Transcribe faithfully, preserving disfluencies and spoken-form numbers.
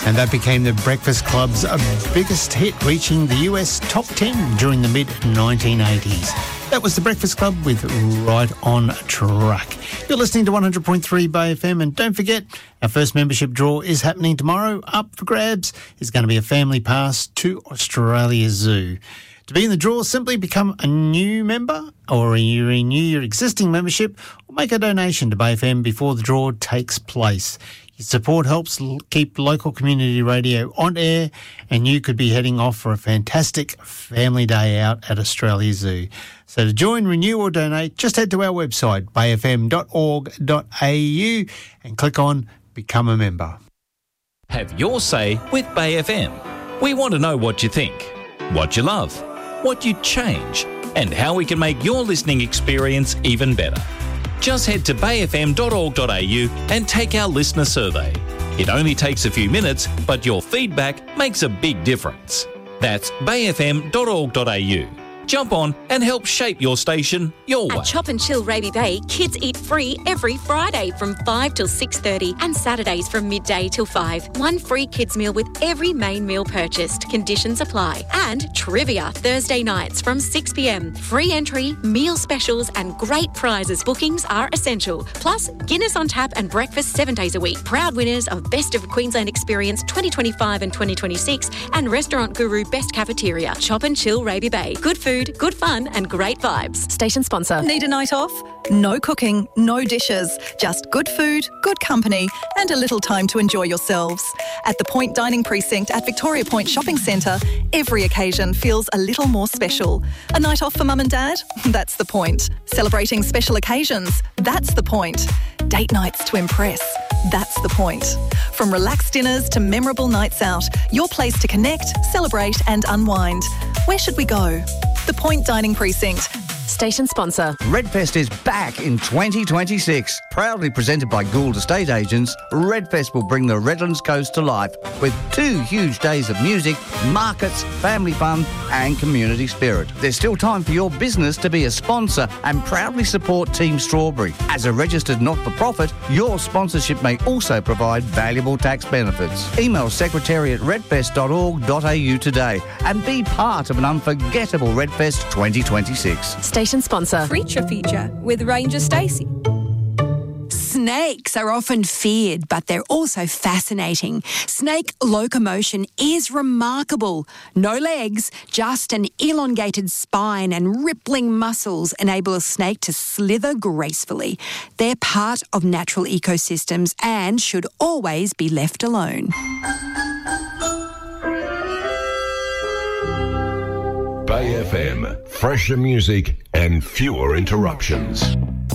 And that became the Breakfast Club's biggest hit, reaching the U S top ten during the mid nineteen eighties. That was the Breakfast Club with Right on Track. You're listening to one hundred point three Bay F M, and don't forget, our first membership draw is happening tomorrow. Up for grabs is going to be a family pass to Australia Zoo. To be in the draw, simply become a new member or renew your existing membership, or make a donation to Bay F M before the draw takes place. Your support helps l- keep local community radio on air, and you could be heading off for a fantastic family day out at Australia Zoo. So to join, renew or donate, just head to our website, bay f m dot org dot a u, and click on Become a Member. Have your say with Bay F M. We want to know what you think, what you love, what you'd change, and how we can make your listening experience even better. Just head to bay f m dot org dot a u and take our listener survey. It only takes a few minutes, but your feedback makes a big difference. That's bay f m dot org dot a u. Jump on and help shape your station your way. At Chop and Chill Raby Bay, kids eat free every Friday from five till six thirty and Saturdays from midday till five. One free kids meal with every main meal purchased. Conditions apply. And trivia Thursday nights from six p m. Free entry, meal specials and great prizes. Bookings are essential. Plus, Guinness on tap and breakfast seven days a week. Proud winners of Best of Queensland Experience twenty twenty-five and twenty twenty-six and Restaurant Guru Best Cafeteria. Chop and Chill Raby Bay. Good food, good fun and great vibes. Station sponsor. Need a night off? No cooking, no dishes, just good food, good company and a little time to enjoy yourselves. At the Point Dining Precinct at Victoria Point Shopping Centre, every occasion feels a little more special. A night off for mum and dad? That's the point. Celebrating special occasions? That's the point. Date nights to impress? That's the point. From relaxed dinners to memorable nights out, your place to connect, celebrate and unwind. Where should we go? The Point Dining Precinct. Station sponsor. Redfest is back in twenty twenty-six. Proudly presented by Gould Estate Agents, Redfest will bring the Redlands Coast to life with two huge days of music, markets, family fun and community spirit. There's still time for your business to be a sponsor and proudly support Team Strawberry. As a registered not-for-profit, your sponsorship may also provide valuable tax benefits. Email secretary at redfest dot org dot a u today and be part of an unforgettable Redfest twenty twenty-six. Station sponsor. Creature Feature with Ranger Stacey. Snakes are often feared, but they're also fascinating. Snake locomotion is remarkable. No legs, just an elongated spine and rippling muscles enable a snake to slither gracefully. They're part of natural ecosystems and should always be left alone. Bay F M, fresher music and fewer interruptions.